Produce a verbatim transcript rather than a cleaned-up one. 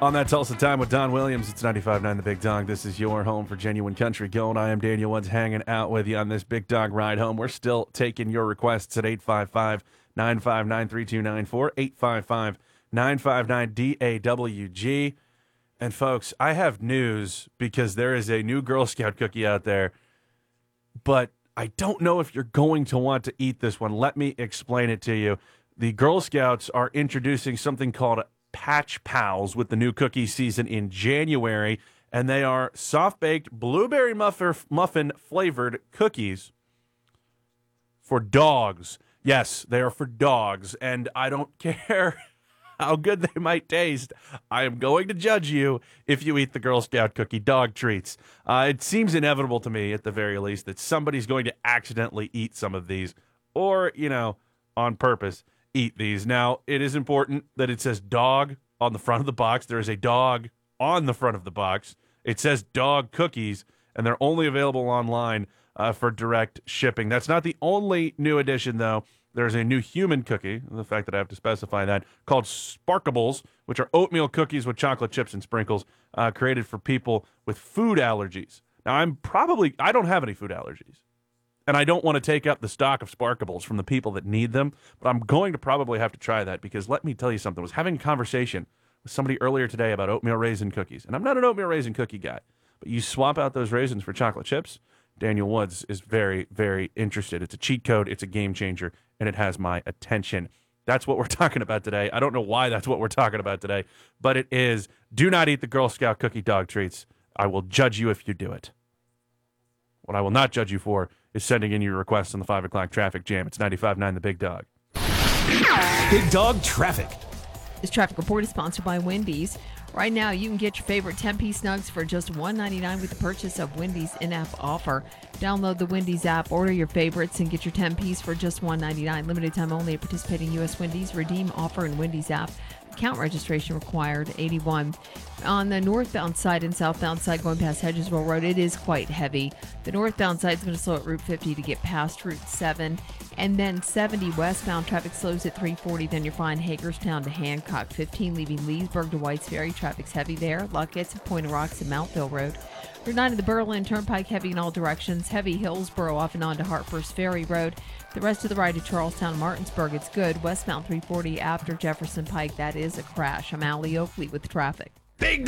On that Tulsa Time with Don Williams, it's ninety-five point nine The Big Dog. This is your home for genuine country gold. I am Daniel Woods hanging out with you on this Big Dog ride home. We're still taking your requests at eight five five, nine five nine, three two nine four, eight five five, nine five nine, D A W G. And folks, I have news because there is a new Girl Scout cookie out there, but I don't know if you're going to want to eat this one. Let me explain it to you. The Girl Scouts are introducing something called Patch Pals with the new cookie season in January, and they are soft-baked blueberry muffin, muffin flavored cookies for dogs. Yes, they are for dogs, and I don't care how good they might taste. I am going to judge you if you eat the Girl Scout cookie dog treats. Uh, it seems inevitable to me, at the very least, that somebody's going to accidentally eat some of these, or, you know, on purpose, eat these. Now, it is important that it says dog on the front of the box. There is a dog on the front of the box. It says dog cookies, and they're only available online uh, for direct shipping. That's not the only new addition, though. There's a new human cookie, the fact that I have to specify that, called Sparkables, which are oatmeal cookies with chocolate chips and sprinkles, uh, created for people with food allergies. Now, I'm probably, I don't have any food allergies, and I don't want to take up the stock of Sparkables from the people that need them, but I'm going to probably have to try that because let me tell you something. I was having a conversation with somebody earlier today about oatmeal raisin cookies, and I'm not an oatmeal raisin cookie guy, but you swap out those raisins for chocolate chips, Daniel Woods is very, very interested. It's a cheat code, it's a game changer, and it has my attention. That's what we're talking about today. I don't know why that's what we're talking about today, but it is. Do not eat the Girl Scout cookie dog treats. I will judge you if you do it. What I will not judge you for is sending in your requests on the five o'clock traffic jam. It's ninety-five point nine The Big Dog. Big Dog Traffic. This traffic report is sponsored by Wendy's. Right now, you can get your favorite ten-piece nugs for just one ninety-nine with the purchase of Wendy's in-app offer. Download the Wendy's app, order your favorites, and get your ten-piece for just one ninety-nine. Limited time only at participating U S Wendy's. Redeem offer in Wendy's app. Account registration required, eighty-one. On the northbound side and southbound side going past Hedgesville Road, it is quite heavy. The northbound side is going to slow at Route fifty to get past Route seven. And then seventy westbound traffic slows at three forty. Then you're fine Hagerstown to Hancock. fifteen leaving Leesburg to Whites Ferry. Traffic's heavy there. Luckett's, Point of Rocks, and Mountville Road. Route nine to the Berlin Turnpike heavy in all directions. Heavy Hillsboro off and on to Hartford's Ferry Road. The rest of the ride to Charlestown and Martinsburg, it's good. Westbound three forty after Jefferson Pike, that is a crash. I'm Allie Oakley with traffic. Big